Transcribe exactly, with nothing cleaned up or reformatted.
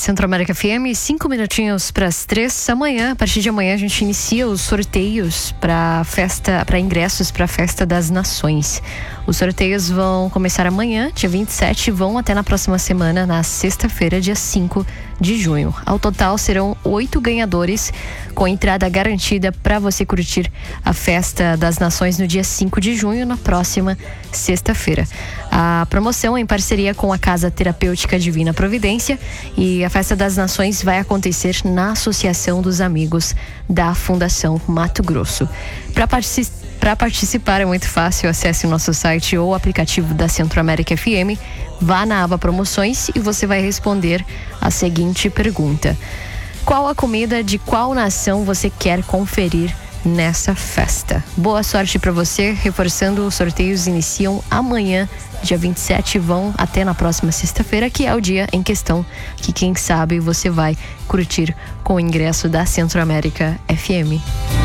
Centro-América F M, cinco minutinhos para as três. Amanhã, a partir de amanhã, a gente inicia os sorteios para festa, para ingressos para a Festa das Nações. Os sorteios vão começar amanhã, dia vinte e sete, e vão até na próxima semana, na sexta-feira, dia cinco de junho. Ao total, serão oito ganhadores, com entrada garantida para você curtir a Festa das Nações no dia cinco de junho, na próxima sexta-feira. A promoção é em parceria com a Casa Terapêutica Divina Providência, e a Festa das Nações vai acontecer na Associação dos Amigos da Fundação Mato Grosso. Para participar Para participar é muito fácil, acesse o nosso site ou aplicativo da Centro-América F M, vá na aba Promoções e você vai responder a seguinte pergunta: qual a comida de qual nação você quer conferir nessa festa? Boa sorte para você. Reforçando, os sorteios iniciam amanhã, dia vinte e sete, e vão até na próxima sexta-feira, que é o dia em questão, que quem sabe você vai curtir com o ingresso da Centro-América F M.